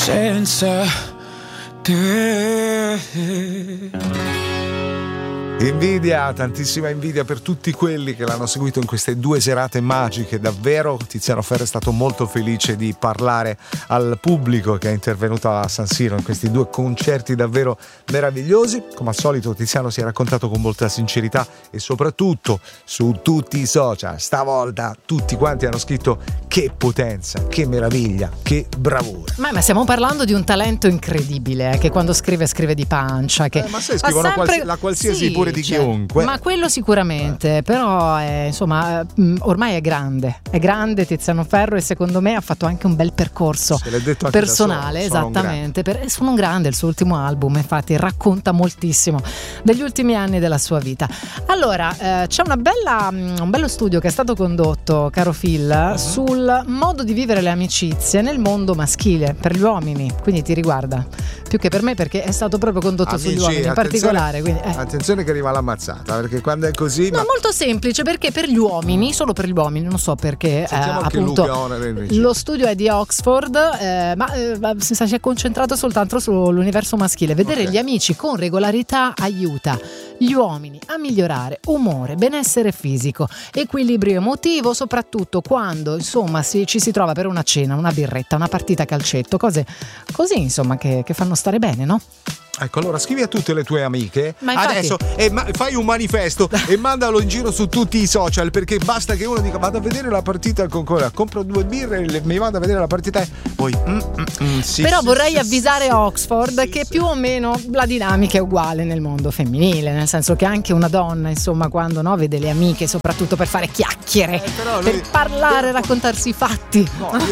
senza te. Invidia, tantissima invidia per tutti quelli che l'hanno seguito in queste 2 serate magiche. Davvero Tiziano Ferro è stato molto felice di parlare al pubblico che è intervenuto a San Siro in questi 2 concerti davvero meravigliosi. Come al solito Tiziano si è raccontato con molta sincerità e soprattutto su tutti i social. Stavolta tutti quanti hanno scritto che potenza, che meraviglia, che bravura. Ma stiamo parlando di un talento incredibile, che quando scrive di pancia, che ma se scrivono sempre... la qualsiasi sì, pure di chiunque. Ma quello sicuramente, però insomma ormai è grande Tiziano Ferro, e secondo me ha fatto anche un bel percorso personale, esattamente. Sono un grande, il suo ultimo album infatti racconta moltissimo degli ultimi anni della sua vita. Allora c'è un bello studio che è stato condotto, caro Phil, sul modo di vivere le amicizie nel mondo maschile per gli uomini, quindi ti riguarda più che per me, perché è stato proprio condotto sugli uomini in particolare, quindi, attenzione che arriva l'ammazzata, perché quando è così no, molto semplice, perché per gli uomini, solo per gli uomini, non so perché, appunto lo studio è di Oxford, ma si è concentrato soltanto sull'universo maschile. Vedere gli amici con regolarità aiuta gli uomini a migliorare umore, benessere fisico, equilibrio emotivo, soprattutto quando insomma ci si trova per una cena, una birretta, una partita a calcetto, cose così insomma che fanno stare bene, no? Ecco, allora scrivi a tutte le tue amiche adesso fai un manifesto e mandalo in giro su tutti i social, perché basta che uno dica vado a vedere la partita con Corea, compro 2 birre e mi vado a vedere la partita e poi però vorrei avvisare Oxford che più o meno la dinamica è uguale nel mondo femminile, nel senso che anche una donna insomma quando vede le amiche, soprattutto per fare chiacchiere, per parlare, raccontarsi i fatti,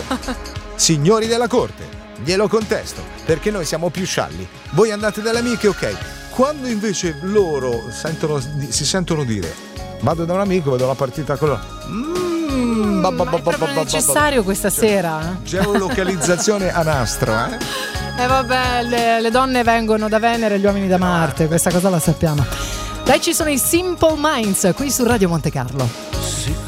signori della corte, glielo contesto, perché noi siamo più scialli. Voi andate dalle amiche, ok. Quando invece loro si sentono dire vado da un amico, vado alla partita con loro, ma è proprio necessario questa sera? Geolocalizzazione a nastro, vabbè, le donne vengono da Venere e gli uomini da Marte, questa cosa la sappiamo. Dai, ci sono i Simple Minds qui su Radio Monte Carlo.